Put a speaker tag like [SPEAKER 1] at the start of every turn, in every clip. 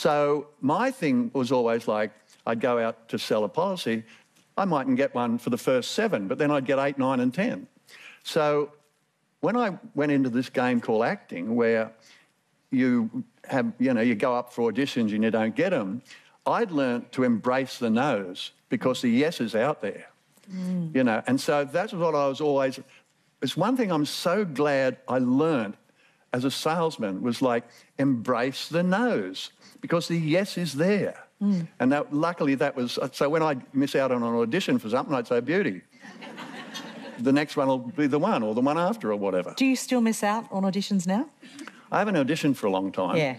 [SPEAKER 1] So my thing was always like, I'd go out to sell a policy, I mightn't get one for the first 7, but then I'd get 8, 9 and 10. So when I went into this game called acting, where you have, you go up for auditions and you don't get them, I'd learnt to embrace the no's because the yes is out there, and so that's what I was always... It's one thing I'm so glad I learnt as a salesman was like, embrace the no's because the yes is there. And luckily that was... So when I miss out on an audition for something, I'd say, beauty. The next one will be the one or the one after or whatever.
[SPEAKER 2] Do you still miss out on auditions now?
[SPEAKER 1] I haven't auditioned for a long time.
[SPEAKER 2] Yeah.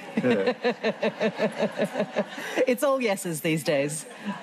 [SPEAKER 2] It's all yeses these days.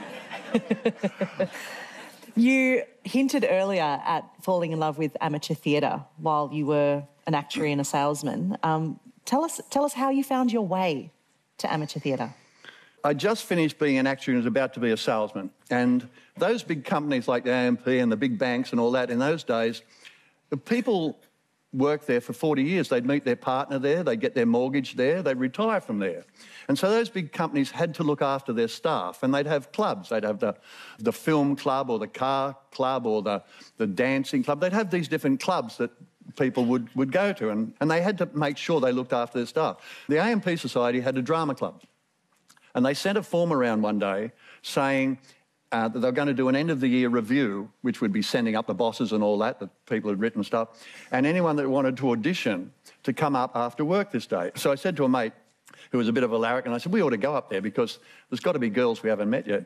[SPEAKER 2] You hinted earlier at falling in love with amateur theatre while you were an actuary and a salesman. Tell us how you found your way to amateur theatre.
[SPEAKER 1] I just finished being an actor and was about to be a salesman. And those big companies like the AMP and the big banks and all that, in those days, the people worked there for 40 years. They'd meet their partner there, they'd get their mortgage there, they'd retire from there. And so those big companies had to look after their staff, and they'd have clubs. They'd have the film club or the car club or the dancing club. They'd have these different clubs that people would go to, and they had to make sure they looked after their staff. The AMP Society had a drama club, and they sent a form around one day saying that they were going to do an end-of-the-year review, which would be sending up the bosses and all that people had written stuff, and anyone that wanted to audition to come up after work this day. So I said to a mate who was a bit of a larrikin, I said, we ought to go up there because there's got to be girls we haven't met yet.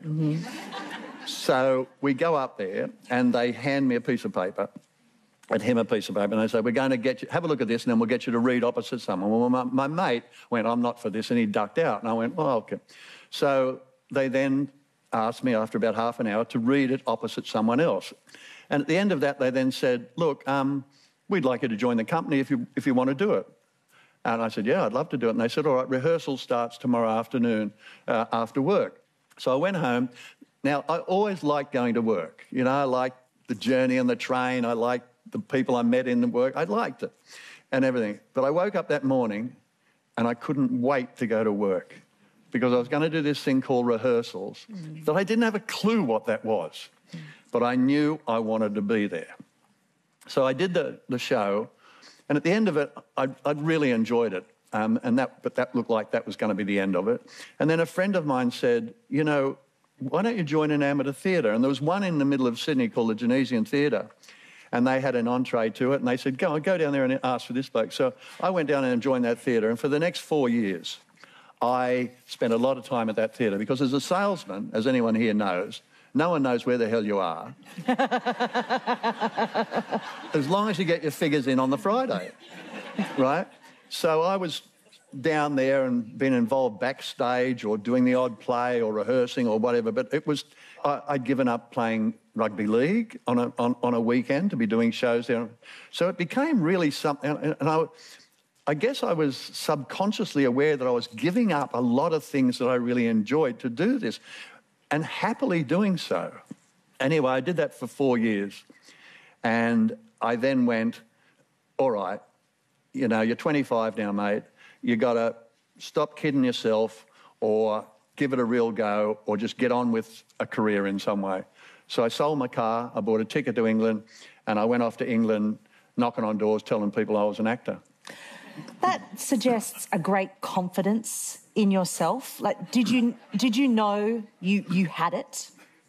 [SPEAKER 1] So we go up there and they hand me a piece of paper and him a piece of paper, and they say, we're going to get you, have a look at this, and then we'll get you to read opposite someone. Well, my mate went, I'm not for this, and he ducked out. And I went, oh, OK. So they then asked me after about half an hour to read it opposite someone else. And at the end of that, they then said, look, we'd like you to join the company if you want to do it. And I said, yeah, I'd love to do it. And they said, all right, rehearsal starts tomorrow afternoon after work. So I went home. Now, I always liked going to work. I liked the journey on the train. I liked the people I met in the work. I liked it and everything. But I woke up that morning and I couldn't wait to go to work because I was going to do this thing called rehearsals that I didn't have a clue what that was. But I knew I wanted to be there. So I did the show, and at the end of it, I'd really enjoyed it. But that looked like that was going to be the end of it. And then a friend of mine said, why don't you join an amateur theatre? And there was one in the middle of Sydney called the Genesian Theatre, and they had an entree to it, and they said, go down there and ask for this bloke. So I went down there and joined that theatre, and for the next 4 years, I spent a lot of time at that theatre because as a salesman, as anyone here knows, no one knows where the hell you are. As long as you get your figures in on the Friday, right? So I was down there and been involved backstage or doing the odd play or rehearsing or whatever, but it was... I'd given up playing rugby league on a weekend to be doing shows there. So it became really something... And I guess I was subconsciously aware that I was giving up a lot of things that I really enjoyed to do this, and happily doing so. Anyway, I did that for 4 years, and I then went, all right, you're 25 now, mate. You got to stop kidding yourself or give it a real go or just get on with a career in some way. So I sold my car, I bought a ticket to England, and I went off to England knocking on doors telling people I was an actor.
[SPEAKER 2] That suggests a great confidence in yourself. Like, did you know you had it?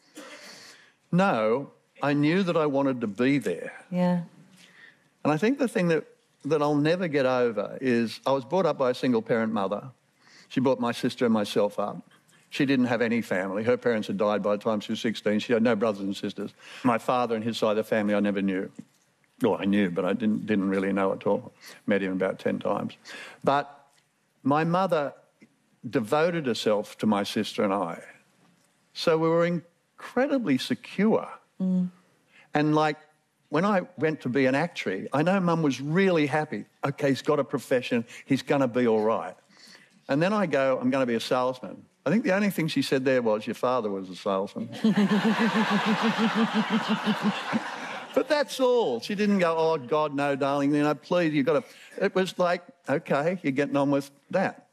[SPEAKER 1] No, I knew that I wanted to be there.
[SPEAKER 2] Yeah.
[SPEAKER 1] And I think the thing that I'll never get over is I was brought up by a single-parent mother. She brought my sister and myself up. She didn't have any family. Her parents had died by the time she was 16. She had no brothers and sisters. My father and his side of the family I never knew. Well, I knew, but I didn't really know at all. Met him about 10 times. But my mother devoted herself to my sister and I. So we were incredibly secure. And like, when I went to be an actor, I know Mum was really happy. OK, he's got a profession, he's going to be all right. And then I go, I'm going to be a salesman. I think the only thing she said there was, your father was a salesman. But that's all. She didn't go, oh, God, no, darling, please, you've got to... It was like, OK, you're getting on with that.